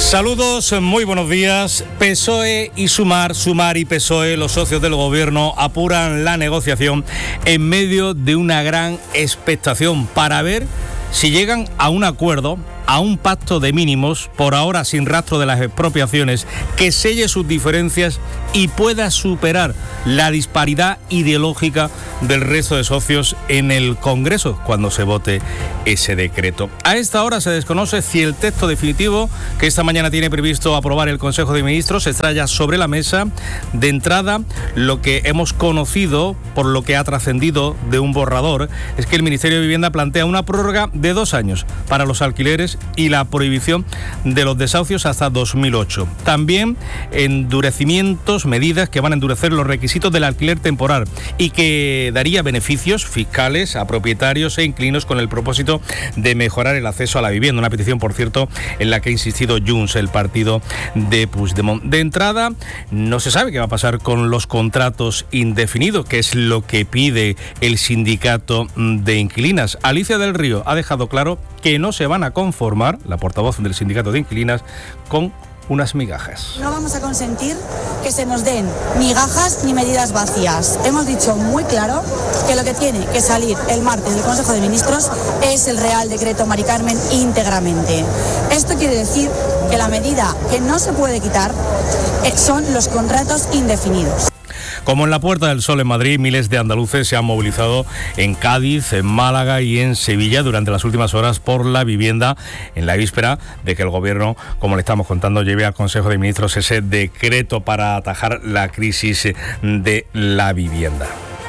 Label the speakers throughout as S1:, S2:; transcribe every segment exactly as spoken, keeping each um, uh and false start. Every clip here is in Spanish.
S1: Saludos, muy buenos días. P S O E y Sumar, Sumar y P S O E, los socios del gobierno, apuran la negociación en medio de una gran expectación para ver si llegan a un acuerdo, a un pacto de mínimos, por ahora sin rastro de las expropiaciones, que selle sus diferencias y pueda superar la disparidad ideológica del resto de socios en el Congreso cuando se vote ese decreto. A esta hora se desconoce si el texto definitivo que esta mañana tiene previsto aprobar el Consejo de Ministros está ya sobre la mesa. De entrada, lo que hemos conocido, por lo que ha trascendido de un borrador, es que el Ministerio de Vivienda plantea una prórroga de dos años para los alquileres y la prohibición de los desahucios hasta dos mil ocho. También endurecimientos, medidas que van a endurecer los requisitos del alquiler temporal y que daría beneficios fiscales a propietarios e inquilinos con el propósito de mejorar el acceso a la vivienda. Una petición, por cierto, en la que ha insistido Junts, el partido de Puigdemont. De entrada, no se sabe qué va a pasar con los contratos indefinidos, que es lo que pide el sindicato de inquilinas. Alicia del Río ha dejado claro que no se van a conformar, la portavoz del sindicato de inquilinas, con unas migajas.
S2: No vamos a consentir que se nos den migajas ni medidas vacías. Hemos dicho muy claro que lo que tiene que salir el martes del Consejo de Ministros es el Real Decreto Mari Carmen íntegramente. Esto quiere decir que la medida que no se puede quitar son los contratos indefinidos.
S1: Como en la Puerta del Sol en Madrid, miles de andaluces se han movilizado en Cádiz, en Málaga y en Sevilla durante las últimas horas por la vivienda, en la víspera de que el Gobierno, como le estamos contando, lleve al Consejo de Ministros ese decreto para atajar la crisis de la vivienda.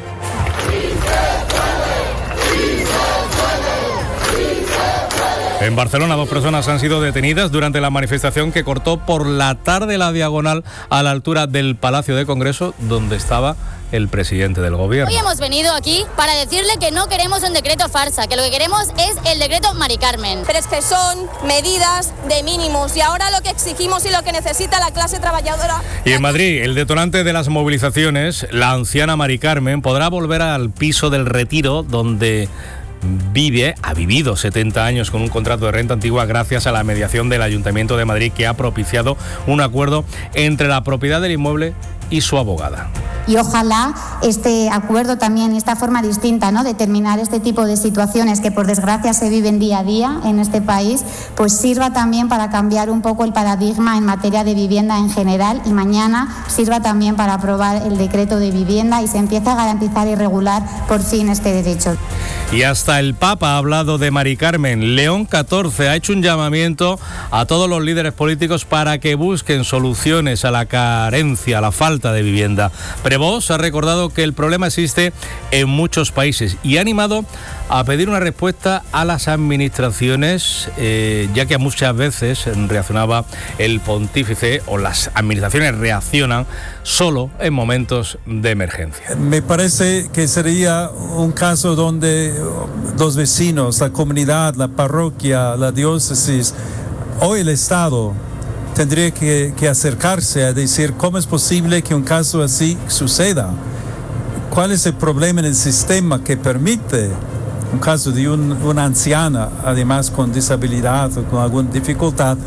S1: En Barcelona, dos personas han sido detenidas durante la manifestación que cortó por la tarde la diagonal a la altura del Palacio de Congreso, donde estaba el presidente del gobierno.
S3: Hoy hemos venido aquí para decirle que no queremos un decreto farsa, que lo que queremos es el decreto Mari Carmen.
S4: Pero es que son medidas de mínimos y ahora lo que exigimos y lo que necesita la clase trabajadora.
S1: Y en Madrid, el detonante de las movilizaciones, la anciana Mari Carmen podrá volver al piso del Retiro, donde vive, ha vivido setenta años con un contrato de renta antigua gracias a la mediación del Ayuntamiento de Madrid, que ha propiciado un acuerdo entre la propiedad del inmueble y su abogada.
S5: Y ojalá este acuerdo también, esta forma distinta, ¿no?, de terminar este tipo de situaciones que por desgracia se viven día a día en este país, pues sirva también para cambiar un poco el paradigma en materia de vivienda en general, y mañana sirva también para aprobar el decreto de vivienda y se empiece a garantizar y regular por fin este derecho.
S1: Y hasta el Papa ha hablado de Mari Carmen. León catorce ha hecho un llamamiento a todos los líderes políticos para que busquen soluciones a la carencia, a la falta de vivienda. Prevost ha recordado que el problema existe en muchos países y ha animado a pedir una respuesta a las administraciones, eh, ya que muchas veces reaccionaba el pontífice o las administraciones reaccionan solo en momentos de emergencia.
S6: Me parece que sería un caso donde los vecinos, la comunidad, la parroquia, la diócesis o el Estado tendría que, que acercarse a decir cómo es posible que un caso así suceda. ¿Cuál es el problema en el sistema que permite un caso de un, una anciana, además con disabilidad o con alguna dificultad,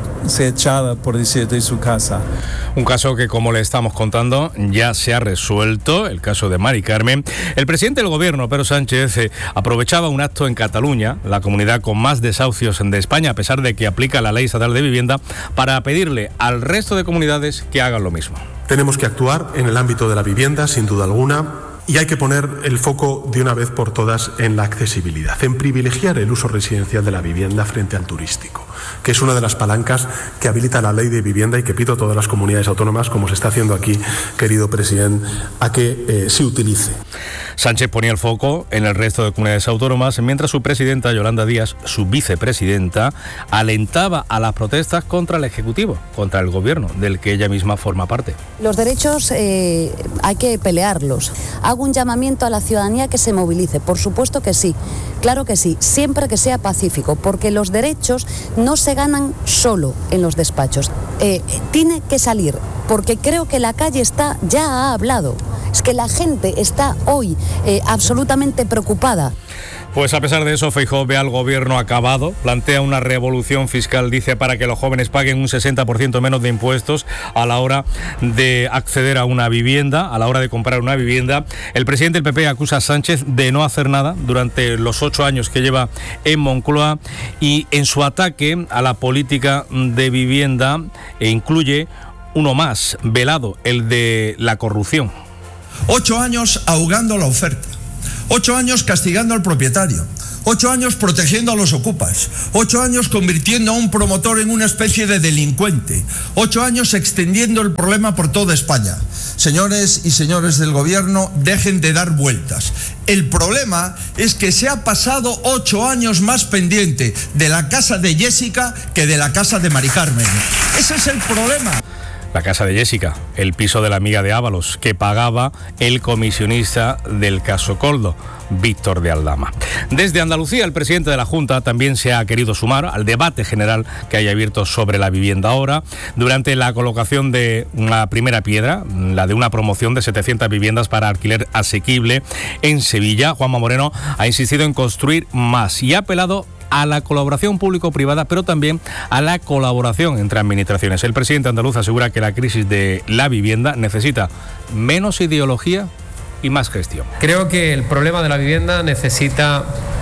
S6: se echada, por decir, de su casa?
S1: Un caso que, como le estamos contando, ya se ha resuelto, el caso de Mari Carmen. El presidente del gobierno, Pedro Sánchez, eh, aprovechaba un acto en Cataluña, la comunidad con más desahucios de España, a pesar de que aplica la ley estatal de vivienda, para pedirle al resto de comunidades que hagan lo mismo.
S7: Tenemos que actuar en el ámbito de la vivienda, sin duda alguna, y hay que poner el foco de una vez por todas en la accesibilidad, en privilegiar el uso residencial de la vivienda frente al turístico, que es una de las palancas que habilita la ley de vivienda y que pido a todas las comunidades autónomas, como se está haciendo aquí, querido presidente, a que eh, se utilice.
S1: Sánchez ponía el foco en el resto de comunidades autónomas, mientras su presidenta, Yolanda Díaz, su vicepresidenta, alentaba a las protestas contra el Ejecutivo, contra el Gobierno, del que ella misma forma parte.
S8: Los derechos eh, hay que pelearlos. Hago un llamamiento a la ciudadanía que se movilice, por supuesto que sí, claro que sí, siempre que sea pacífico, porque los derechos no se ganan solo en los despachos. Eh, tiene que salir, porque creo que la calle está, ya ha hablado. Es que la gente está hoy eh, absolutamente preocupada.
S1: Pues a pesar de eso, Feijóo ve al gobierno acabado, plantea una revolución fiscal, dice, para que los jóvenes paguen un sesenta por ciento menos de impuestos a la hora de acceder a una vivienda, a la hora de comprar una vivienda. El presidente del P P acusa a Sánchez de no hacer nada durante los ocho años que lleva en Moncloa y en su ataque a la política de vivienda e incluye uno más, velado, el de la corrupción.
S9: Ocho años ahogando la oferta. Ocho años castigando al propietario, ocho años protegiendo a los ocupas, ocho años convirtiendo a un promotor en una especie de delincuente, ocho años extendiendo el problema por toda España. Señores y señores del gobierno, dejen de dar vueltas. El problema es que se ha pasado ocho años más pendiente de la casa de Jessica que de la casa de Mari Carmen. Ese es el problema.
S1: La casa de Jessica, el piso de la amiga de Ábalos, que pagaba el comisionista del caso Coldo, Víctor de Aldama. Desde Andalucía, el presidente de la Junta también se ha querido sumar al debate general que hay abierto sobre la vivienda ahora, durante la colocación de una primera piedra, la de una promoción de setecientas viviendas para alquiler asequible en Sevilla. Juanma Moreno ha insistido en construir más y ha apelado a la colaboración público-privada, pero también a la colaboración entre administraciones. El presidente andaluz asegura que la crisis de la vivienda necesita menos ideología y más gestión.
S10: Creo que el problema de la vivienda necesita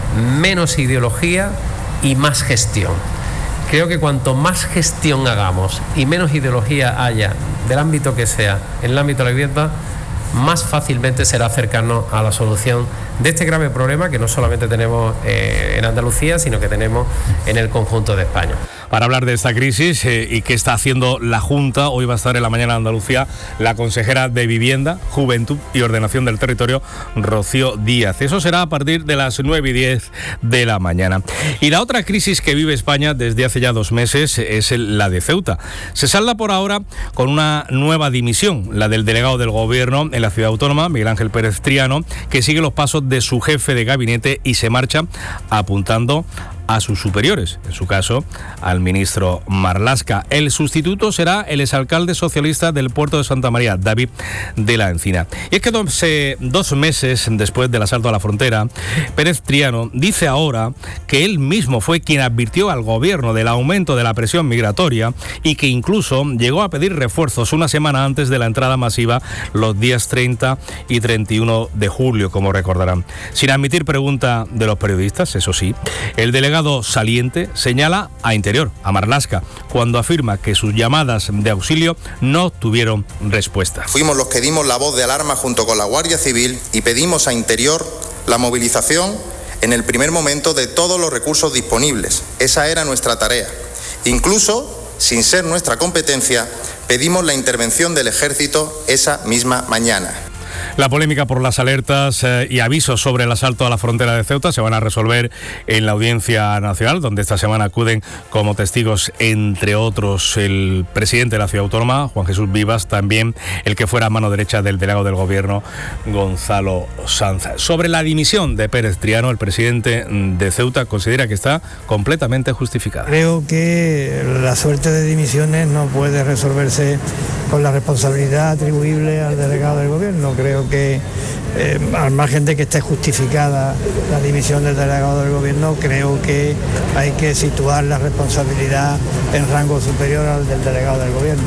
S10: menos ideología y más gestión. Creo que cuanto más gestión hagamos y menos ideología haya, del ámbito que sea, en el ámbito de la vivienda, más fácilmente será acercarnos a la solución de este grave problema que no solamente tenemos eh, en Andalucía, sino que tenemos en el conjunto de España.
S1: Para hablar de esta crisis eh, y qué está haciendo la Junta, hoy va a estar en la mañana de Andalucía la consejera de Vivienda, Juventud y Ordenación del Territorio, Rocío Díaz. Eso será a partir de las nueve y diez de la mañana. Y la otra crisis que vive España desde hace ya dos meses es la de Ceuta. Se salda por ahora con una nueva dimisión, la del delegado del Gobierno en la ciudad autónoma, Miguel Ángel Pérez Triano, que sigue los pasos de su jefe de gabinete y se marcha apuntando a sus superiores, en su caso al ministro Marlaska. El sustituto será el exalcalde socialista del puerto de Santa María, David de la Encina. Y es que dos, eh, dos meses después del asalto a la frontera, Pérez Triano dice ahora que él mismo fue quien advirtió al gobierno del aumento de la presión migratoria y que incluso llegó a pedir refuerzos una semana antes de la entrada masiva los días treinta y treinta y uno de julio, como recordarán. Sin admitir pregunta de los periodistas, eso sí, el delegado saliente señala a Interior, a Marlaska, cuando afirma que sus llamadas de auxilio no tuvieron respuesta.
S11: Fuimos los que dimos la voz de alarma junto con la Guardia Civil y pedimos a Interior la movilización en el primer momento de todos los recursos disponibles. Esa era nuestra tarea. Incluso, sin ser nuestra competencia, pedimos la intervención del Ejército esa misma mañana.
S1: La polémica por las alertas eh, y avisos sobre el asalto a la frontera de Ceuta se van a resolver en la Audiencia Nacional, donde esta semana acuden como testigos, entre otros, el presidente de la ciudad autónoma, Juan Jesús Vivas, también el que fuera mano derecha del delegado del Gobierno, Gonzalo Sanz. Sobre la dimisión de Pérez Triano, el presidente de Ceuta considera que está completamente justificada.
S12: Creo que la suerte de dimisiones no puede resolverse con la responsabilidad atribuible al delegado del Gobierno. Creo que eh, al margen de que esté justificada la dimisión del delegado del Gobierno, creo que hay que situar la responsabilidad en rango superior al del delegado del Gobierno.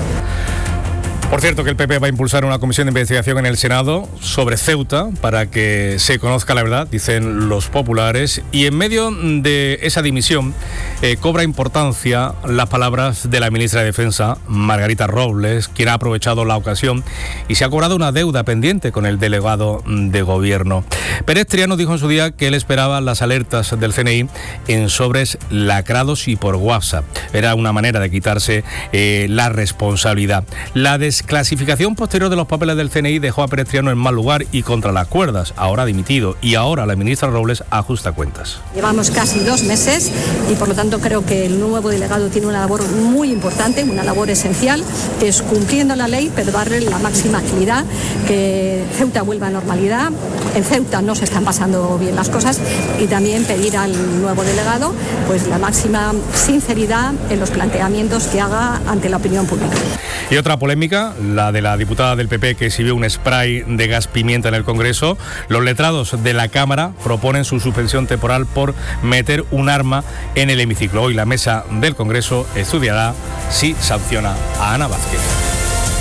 S1: Por cierto, que el P P va a impulsar una comisión de investigación en el Senado sobre Ceuta para que se conozca la verdad, dicen los populares. Y en medio de esa dimisión eh, cobra importancia las palabras de la ministra de Defensa, Margarita Robles, quien ha aprovechado la ocasión y se ha cobrado una deuda pendiente con el delegado de Gobierno. Pérez Triano dijo en su día que él esperaba las alertas del C N I en sobres lacrados y por WhatsApp. Era una manera de quitarse eh, la responsabilidad. La des Clasificación posterior de los papeles del C N I dejó a Pérez Triano en mal lugar y contra las cuerdas, ahora dimitido, y ahora la ministra Robles ajusta cuentas.
S13: Llevamos casi dos meses y por lo tanto creo que el nuevo delegado tiene una labor muy importante, una labor esencial, que es cumpliendo la ley, pero darle la máxima agilidad, que Ceuta vuelva a normalidad. En Ceuta no se están pasando bien las cosas y también pedir al nuevo delegado pues la máxima sinceridad en los planteamientos que haga ante la opinión pública.
S1: Y otra polémica una, la de la diputada del P P que exhibió un spray de gas pimienta en el Congreso. Los letrados de la Cámara proponen su suspensión temporal por meter un arma en el hemiciclo. Hoy la mesa del Congreso estudiará si sanciona a Ana Vázquez.